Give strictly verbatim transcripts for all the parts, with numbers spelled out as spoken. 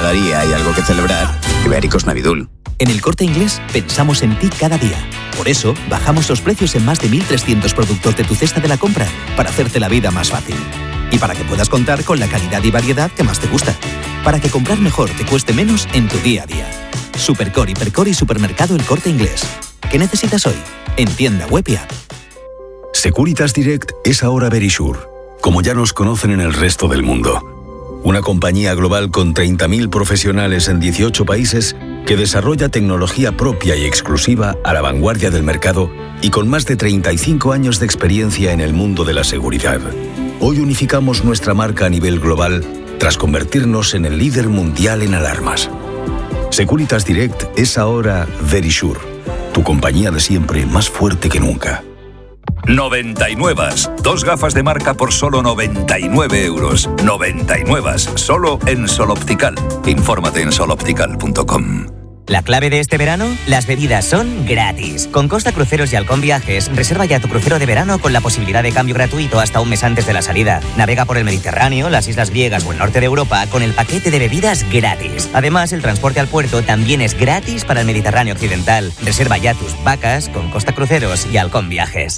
cada día hay algo que celebrar, Ibéricos Navidul. En El Corte Inglés pensamos en ti cada día. Por eso, bajamos los precios en más de mil trescientos productos de tu cesta de la compra para hacerte la vida más fácil. Y para que puedas contar con la calidad y variedad que más te gusta. Para que comprar mejor te cueste menos en tu día a día. Supercore, Hipercore y Supermercado El Corte Inglés. ¿Qué necesitas hoy? En tienda web y app. Securitas Direct es ahora Verisure, como ya nos conocen en el resto del mundo. Una compañía global con treinta mil profesionales en dieciocho países que desarrolla tecnología propia y exclusiva a la vanguardia del mercado y con más de treinta y cinco años de experiencia en el mundo de la seguridad. Hoy unificamos nuestra marca a nivel global tras convertirnos en el líder mundial en alarmas. Securitas Direct es ahora Verisure, tu compañía de siempre más fuerte que nunca. noventa y nueve. Dos gafas de marca por solo noventa y nueve euros. noventa y nueve. Solo en Sol Optical. Infórmate en sol optical punto com. La clave de este verano, las bebidas son gratis. Con Costa Cruceros y Halcón Viajes, reserva ya tu crucero de verano con la posibilidad de cambio gratuito hasta un mes antes de la salida. Navega por el Mediterráneo, las islas griegas o el norte de Europa con el paquete de bebidas gratis. Además, el transporte al puerto también es gratis para el Mediterráneo occidental. Reserva ya tus vacas con Costa Cruceros y Halcón Viajes.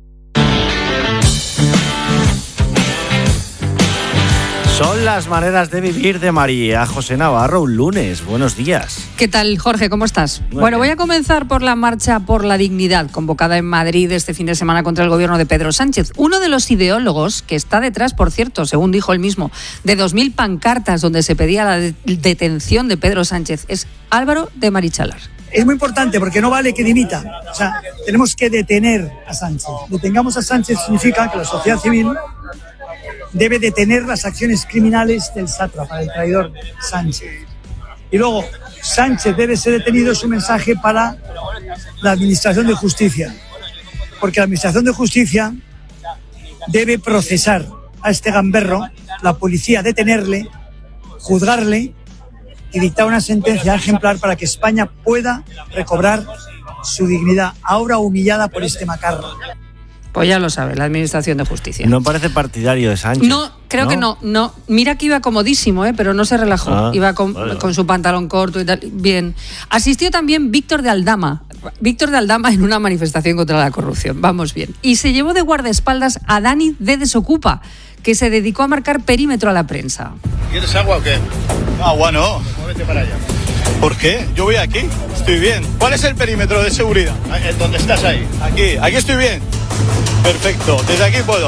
Son las maneras de vivir de María José Navarro, un lunes. Buenos días. ¿Qué tal, Jorge? ¿Cómo estás? Muy bueno, bien. Voy a comenzar por la marcha por la dignidad convocada en Madrid este fin de semana contra el gobierno de Pedro Sánchez. Uno de los ideólogos que está detrás, por cierto, según dijo él mismo, de dos mil pancartas donde se pedía la de- detención de Pedro Sánchez es Álvaro de Marichalar. Es muy importante porque no vale que dimita. O sea, tenemos que detener a Sánchez. Detengamos a Sánchez significa que la sociedad civil debe detener las acciones criminales del sátrapa, del traidor Sánchez. Y luego, Sánchez debe ser detenido, es un mensaje para la Administración de Justicia. Porque la Administración de Justicia debe procesar a este gamberro, la policía detenerle, juzgarle y dictar una sentencia ejemplar para que España pueda recobrar su dignidad, ahora humillada por este macarro. Pues ya lo sabe, la Administración de Justicia. No parece partidario de Sánchez. No, creo que no, no. Mira que iba comodísimo, ¿eh? Pero no se relajó. Ah, iba con, vale. con su pantalón corto y tal. Bien. Asistió también Víctor de Aldama. Víctor de Aldama en una manifestación contra la corrupción. Vamos bien. Y se llevó de guardaespaldas a Dani de Desocupa, que se dedicó a marcar perímetro a la prensa. ¿Quieres agua o qué? Agua no. Muévete para allá. ¿Por qué? Yo voy aquí. Estoy bien. ¿Cuál es el perímetro de seguridad? ¿Dónde estás ahí? Aquí. Aquí estoy bien. Perfecto. Desde aquí puedo.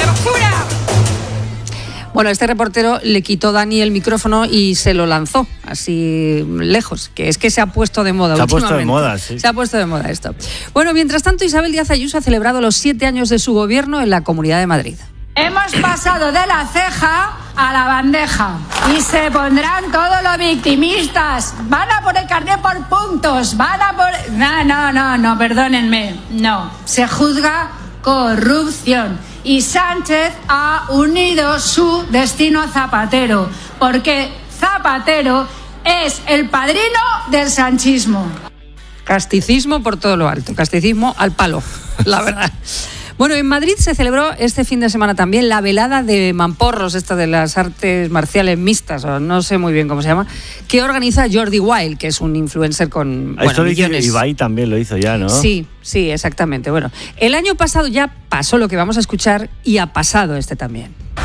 Bueno, este reportero le quitó Dani el micrófono y se lo lanzó así lejos, que es que se ha puesto de moda Se ha últimamente. puesto de moda, sí. Se ha puesto de moda esto. Bueno, mientras tanto, Isabel Díaz Ayuso ha celebrado los siete años de su gobierno en la Comunidad de Madrid. Hemos pasado de la ceja a la bandeja y se pondrán todos los victimistas. Van a por el carnet por puntos, van a por... No, no, no, no, perdónenme. No, se juzga corrupción. Y Sánchez ha unido su destino a Zapatero, porque Zapatero es el padrino del sanchismo. Casticismo por todo lo alto, casticismo al palo, la verdad. Bueno, en Madrid se celebró este fin de semana también la velada de mamporros, esta de las artes marciales mixtas, o no sé muy bien cómo se llama, que organiza Jordi Wild, que es un influencer con bueno, Esto lo hizo millones. Ibai también lo hizo ya, ¿no? Sí, sí, exactamente. Bueno, el año pasado ya pasó lo que vamos a escuchar y ha pasado este también.